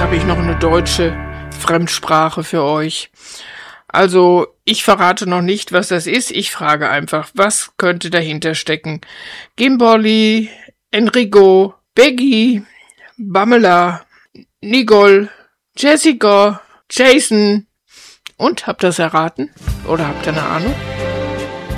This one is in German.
habe ich noch eine deutsche Fremdsprache für euch. Also, ich verrate noch nicht, was das ist. Ich frage einfach, was könnte dahinter stecken? Gimbolli, Enrico, Beggy, Bamela, Nicole, Jessica, Jason. Und, habt ihr das erraten? Oder habt ihr eine Ahnung?